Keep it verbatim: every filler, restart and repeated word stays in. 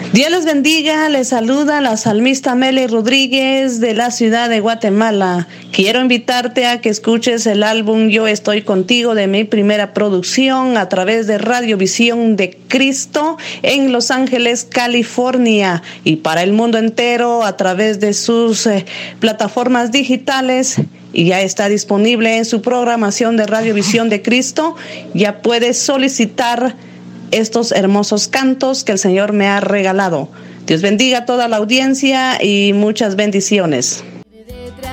Dios les bendiga, les saluda la salmista Meli Rodríguez de la ciudad de Guatemala. Quiero invitarte a que escuches el álbum Yo Estoy Contigo de mi primera producción a través de Radio Visión de Cristo en Los Ángeles, California, y para el mundo entero a través de sus eh, plataformas digitales. Y ya está disponible en su programación de Radio Visión de Cristo. Ya puedes solicitar estos hermosos cantos que el Señor me ha regalado. Dios bendiga a toda la audiencia y muchas bendiciones.